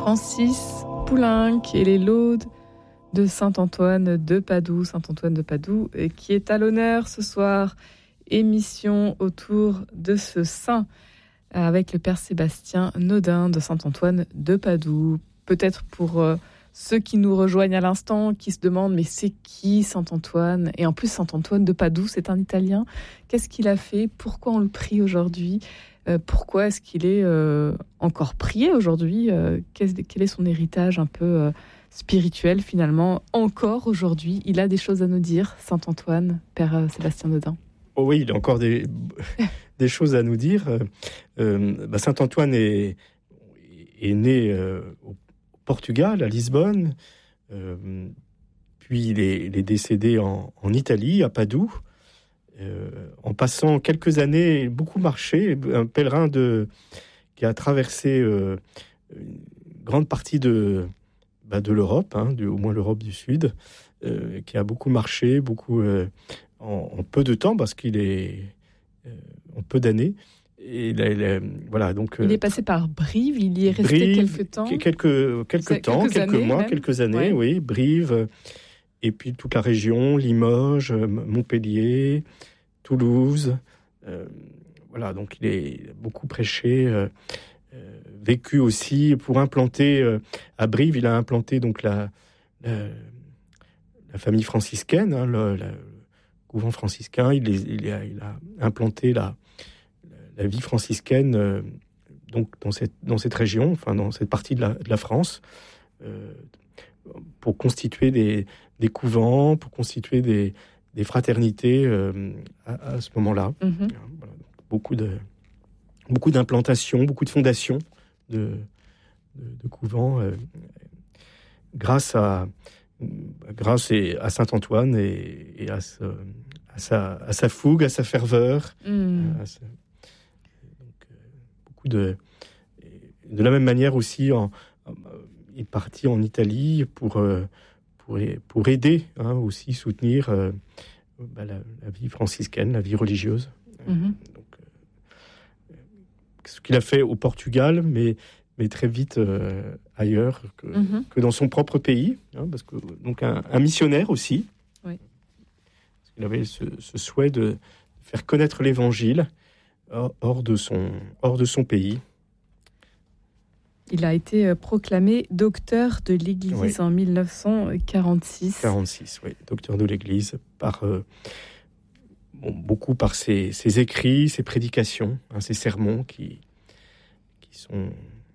Francis Poulenc et les laudes de Saint-Antoine de Padoue. Saint-Antoine de Padoue qui est à l'honneur ce soir. Émission autour de ce saint avec le père Sébastien Nodin de Saint-Antoine de Padoue. Peut-être pour ceux qui nous rejoignent à l'instant, qui se demandent mais c'est qui Saint-Antoine ? Et en plus Saint-Antoine de Padoue, c'est un Italien. Qu'est-ce qu'il a fait ? Pourquoi on le prie aujourd'hui ? Pourquoi est-ce qu'il est encore prié aujourd'hui ? Quel est son héritage un peu spirituel finalement ? Encore aujourd'hui, il a des choses à nous dire, Saint-Antoine, père Sébastien Nodin. Oh oui, il a encore des choses à nous dire. Saint-Antoine est né au Portugal, à Lisbonne, puis il est décédé en Italie, à Padoue, en passant quelques années, beaucoup marché, un pèlerin qui a traversé une grande partie de l'Europe, au moins l'Europe du Sud, qui a beaucoup marché, en peu de temps, parce qu'il est en peu d'années. Et voilà, donc, il est passé par Brive, il y est resté quelques temps. Quelques années, oui. Brive, et puis toute la région, Limoges, Montpellier, Toulouse. Voilà, donc il est beaucoup prêché, vécu aussi pour implanter à Brive. Il a implanté donc la famille franciscaine, le couvent franciscain. Il a implanté la vie franciscaine donc dans cette région, enfin dans cette partie de la France, pour constituer des couvents, pour constituer des fraternités à ce moment-là. Mm-hmm. Voilà, beaucoup d'implantations, beaucoup de fondations de couvents grâce à Saint-Antoine et à sa fougue, à sa ferveur. De la même manière aussi, il est parti en Italie pour aider, aussi soutenir la vie franciscaine, la vie religieuse. Donc, ce qu'il a fait au Portugal, mais très vite ailleurs que dans son propre pays, parce que donc un missionnaire aussi. Oui. Parce qu'il avait ce souhait de faire connaître l'Évangile hors de son pays. Il a été proclamé docteur de l'Église en 1946. 46, oui, docteur de l'Église, beaucoup par ses écrits, ses prédications, ses sermons qui sont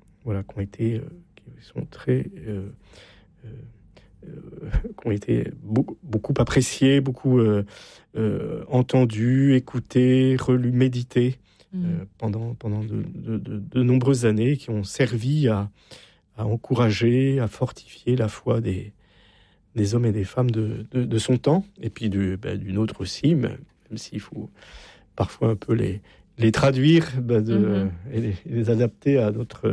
qui ont été beaucoup appréciés, beaucoup entendus, écoutés, relus, médités pendant de nombreuses années, qui ont servi à encourager, à fortifier la foi des hommes et des femmes de son temps, et puis d'une autre aussi, même s'il faut parfois un peu les traduire et les adapter à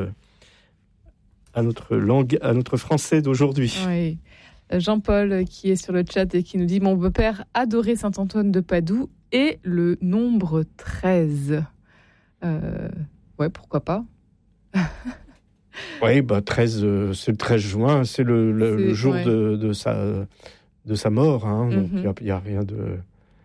notre langue, à notre français d'aujourd'hui. Oui. Jean-Paul qui est sur le chat et qui nous dit « Mon beau-père adorait Saint-Antoine de Padoue et le nombre 13 ». Ouais, pourquoi pas. Oui, 13, c'est le 13 juin, c'est le jour de sa mort, donc il n'y a rien de...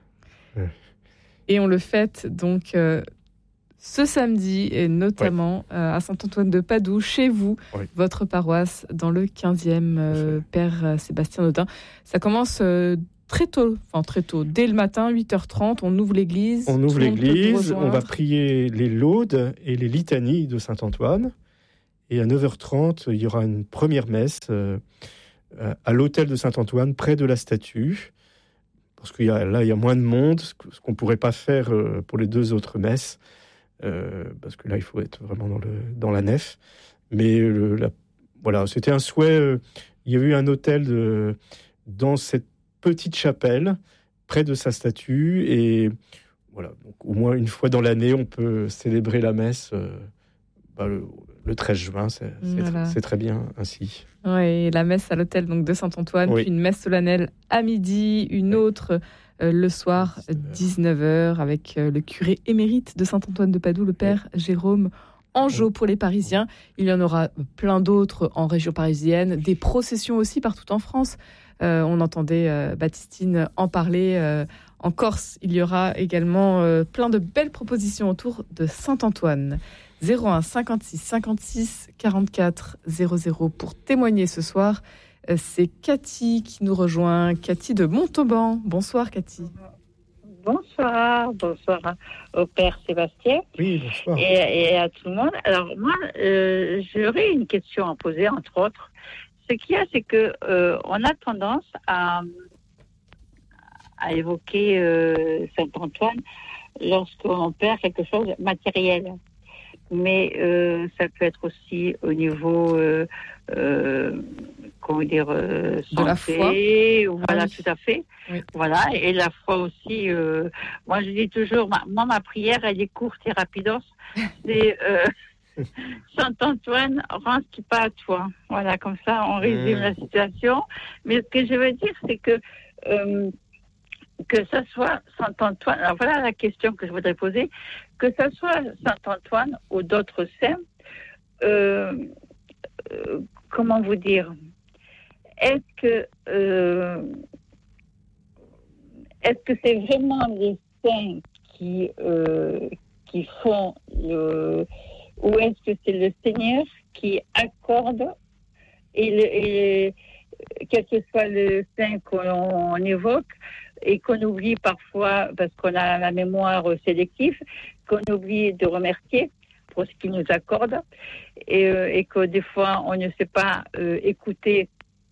Et on le fête donc ce samedi, et notamment à Saint-Antoine de Padoue, chez vous, votre paroisse, dans le 15e, Père Sébastien Nodin. Ça commence très tôt, dès le matin, 8h30, on ouvre l'église. On va prier les laudes et les litanies de Saint-Antoine. Et à 9h30, il y aura une première messe à l'hôtel de Saint-Antoine, près de la statue. Parce qu'il y a moins de monde, ce qu'on ne pourrait pas faire pour les deux autres messes. Parce que là, il faut être vraiment dans la nef. Mais voilà, c'était un souhait. Il y a eu un autel dans cette petite chapelle, près de sa statue. Et voilà, donc, au moins une fois dans l'année, on peut célébrer la messe le 13 juin. C'est très bien ainsi. Oui, la messe à l'hôtel donc, de Saint-Antoine, puis une messe solennelle à midi, une autre le soir, 19h, avec le curé émérite de Saint-Antoine de Padoue, le père Jérôme Angeau pour les Parisiens. Il y en aura plein d'autres en région parisienne, des processions aussi partout en France. On entendait Baptistine en parler. En Corse, il y aura également plein de belles propositions autour de Saint-Antoine. 01 56 56 44 00 pour témoigner ce soir. C'est Cathy qui nous rejoint. Cathy de Montauban. Bonsoir Cathy. Bonsoir au Père Sébastien. Oui, bonsoir. Et à tout le monde. Alors moi, j'aurais une question à poser, entre autres. Ce qu'il y a, c'est que on a tendance à évoquer Saint-Antoine lorsqu'on perd quelque chose de matériel. Mais ça peut être aussi au niveau santé, de la foi. Voilà, tout à fait. Oui. Voilà, et la foi aussi. Moi, je dis toujours, ma prière, elle est courte et rapidos. C'est Saint-Antoine, rends ce qui pas à toi. Voilà, comme ça, on résume la situation. Mais ce que je veux dire, c'est que ça soit Saint-Antoine, alors voilà la question que je voudrais poser, que ça soit Saint-Antoine ou d'autres saints, comment vous dire, est-ce que c'est vraiment les saints qui font ou est-ce que c'est le Seigneur qui accorde et quel que soit le saint qu'on évoque et qu'on oublie parfois parce qu'on a la mémoire sélective, qu'on oublie de remercier pour ce qu'il nous accorde et que des fois on ne sait pas écouter.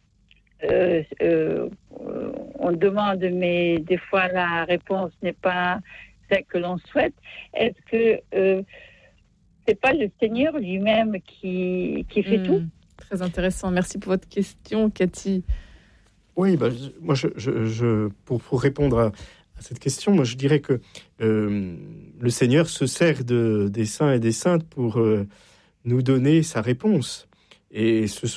On demande, mais des fois la réponse n'est pas celle que l'on souhaite. Est-ce que c'est pas le Seigneur lui-même qui fait tout? Très intéressant. Merci pour votre question, Cathy. Oui, moi, pour répondre à cette question, moi, je dirais que le Seigneur se sert des saints et des saintes pour nous donner sa réponse. Et ce